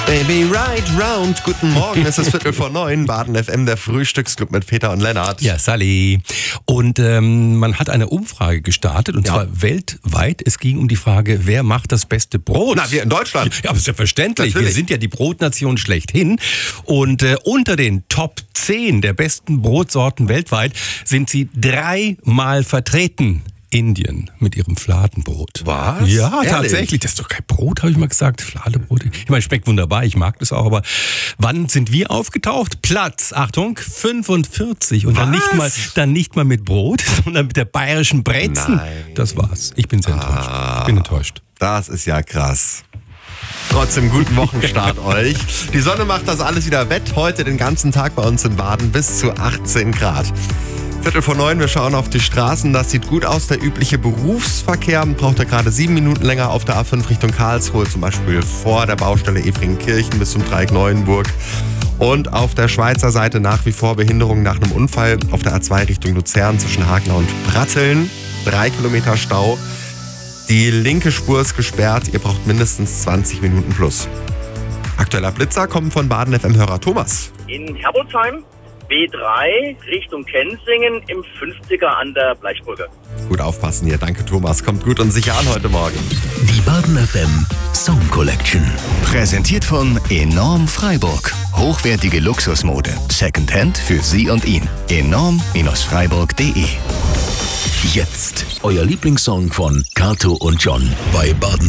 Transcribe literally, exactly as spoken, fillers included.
Baby Ride Round. Guten Morgen, es ist Viertel vor neun. Baden F M, der Frühstücksclub mit Peter und Lennart. Ja, Sally. Und ähm, man hat eine Umfrage gestartet, und ja. zwar weltweit. Es ging um die Frage, wer macht das beste Brot? Na, wir in Deutschland. Ja, aber selbstverständlich. Natürlich. Wir sind ja die Brotnation schlechthin. Und äh, unter den Top zehn der besten Brotsorten weltweit sind sie dreimal vertreten. Indien mit ihrem Fladenbrot. Was? Ja, Ehrlich? tatsächlich. Das ist doch kein Brot, habe ich mal gesagt. Fladenbrot. Ich meine, schmeckt wunderbar. Ich mag das auch. Aber wann sind wir aufgetaucht? Platz, Achtung, fünfundvierzig. Und dann Was? nicht mal, dann nicht mal mit Brot, sondern mit der bayerischen Brezen. Nein. Das war's. Ich bin sehr enttäuscht. Ich bin enttäuscht. Das ist ja krass. Trotzdem guten Wochenstart euch. Die Sonne macht das alles wieder wett. Heute den ganzen Tag bei uns in Baden bis zu achtzehn Grad. Viertel vor neun, wir schauen auf die Straßen. Das sieht gut aus. Der übliche Berufsverkehr braucht ja gerade sieben Minuten länger auf der A fünf Richtung Karlsruhe, zum Beispiel vor der Baustelle Efringenkirchen bis zum Dreieck Neuenburg. Und auf der Schweizer Seite nach wie vor Behinderung nach einem Unfall auf der A zwei Richtung Luzern zwischen Hagler und Pratteln. Drei Kilometer Stau. Die linke Spur ist gesperrt. Ihr braucht mindestens zwanzig Minuten plus. Aktueller Blitzer kommt von Baden F M-Hörer Thomas. In Herbolzheim, B drei, Richtung Kensingen, im fünfziger an der Bleichbrücke. Gut aufpassen hier. Danke, Thomas. Kommt gut und sicher an heute Morgen. Die Baden F M Song Collection. Präsentiert von Enorm Freiburg. Hochwertige Luxusmode. Secondhand für Sie und ihn. enorm Freiburg punkt de. Jetzt euer Lieblingssong von Kato und John bei Baden